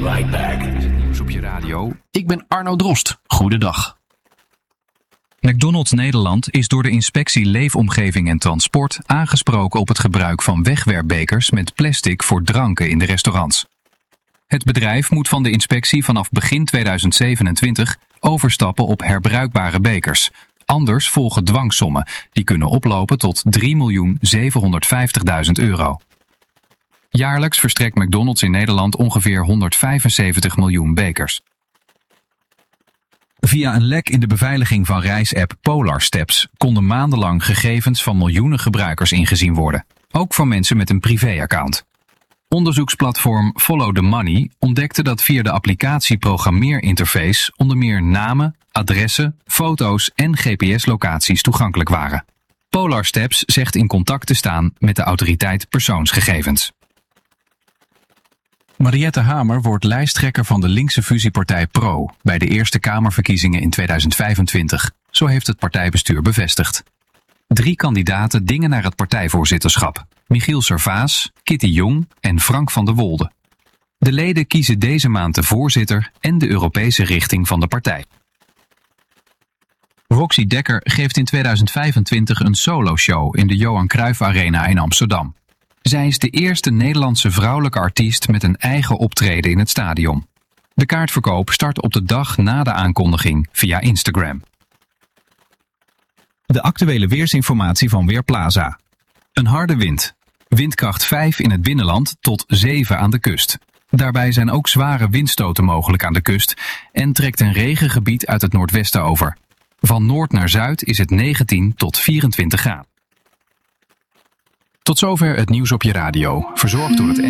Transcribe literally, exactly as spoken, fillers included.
right back. Nieuws op je radio. Ik ben Arno Drost. Goedendag. McDonald's Nederland is door de inspectie Leefomgeving en Transport aangesproken op het gebruik van wegwerpbekers met plastic voor dranken in de restaurants. Het bedrijf moet van de inspectie vanaf begin tweeduizend zevenentwintig overstappen op herbruikbare bekers. Anders volgen dwangsommen die kunnen oplopen tot drie miljoen zevenhonderdvijftigduizend euro. Jaarlijks verstrekt McDonald's in Nederland ongeveer honderdvijfenzeventig miljoen bekers. Via een lek in de beveiliging van reisapp Polar Steps konden maandenlang gegevens van miljoenen gebruikers ingezien worden. Ook van mensen met een privéaccount. Onderzoeksplatform Follow the Money ontdekte dat via de applicatie programmeerinterface onder meer namen, adressen, foto's en G P S-locaties toegankelijk waren. Polar Steps zegt in contact te staan met de autoriteit persoonsgegevens. Mariette Hamer wordt lijsttrekker van de linkse fusiepartij Pro bij de Eerste Kamerverkiezingen in tweeduizend vijfentwintig. Zo heeft het partijbestuur bevestigd. Drie kandidaten dingen naar het partijvoorzitterschap. Michiel Servaas, Kitty Jong en Frank van der Wolde. De leden kiezen deze maand de voorzitter en de Europese richting van de partij. Roxy Dekker geeft in tweeduizend vijfentwintig een soloshow in de Johan Cruijff Arena in Amsterdam. Zij is de eerste Nederlandse vrouwelijke artiest met een eigen optreden in het stadion. De kaartverkoop start op de dag na de aankondiging via Instagram. De actuele weersinformatie van Weerplaza. Een harde wind. Windkracht vijf in het binnenland tot zeven aan de kust. Daarbij zijn ook zware windstoten mogelijk aan de kust en trekt een regengebied uit het noordwesten over. Van noord naar zuid is het negentien tot vierentwintig graden. Tot zover het nieuws op je radio, verzorgd door het